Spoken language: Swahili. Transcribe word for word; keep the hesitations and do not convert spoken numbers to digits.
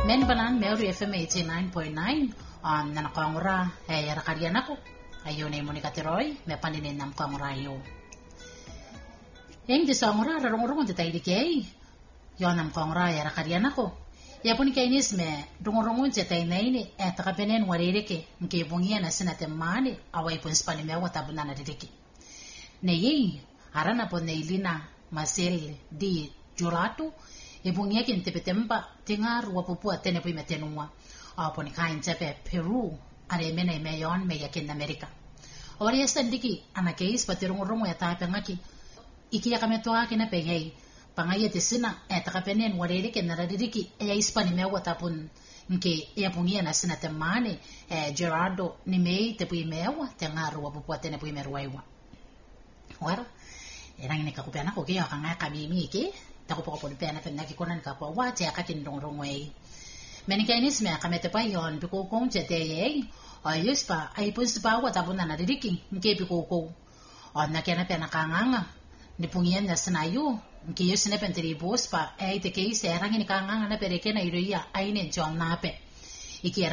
Men banan Mary F M eighty-nine point nine on nanakongura eh rakarian ako. Ayo na Monica Tiroy, me paninin nam kongura yo. Yang di songura rarong-rong di tayo dikay. Yo nam kongura ya rakarian ako. Ya pun kainis me rong-rong di tayo na ini eh takapenen waririke nke bungia na sinatemani away pun spani me watabuna na diriki. Neyi arana pon neilina masel di juratu ebungia kin tepetempa tingar wapupua tene pui metenua aponi kain tepe Peru are mena meyon me yakin Amerika ori estandiki anakeis patirung rumo ya tape ngaki iki ya kametoa kina pehei pangaya tisina etakapenen warere ken naradiki e ispani me watapun nke ya pungia na sina temane e Gerardo ni mei te pui mewa tingar wapupua tene pui merwaiwa wara erang ini kakupiana ko kaya kanga kamimi ke tako po ko pena pena ki konan ka po wa cha ka tin dong rong wei meni kainis me ka mete pa yon bi ko kong che te ye ayus pa ai pun spa wa ta buna na diriki nke bi ko ko on na kena pena ka nganga ni pungien na sanayu nke yes ne pentri bos pa ai te ke se erang ini ka nganga na pere ke na iroia ai ne jon na pe iki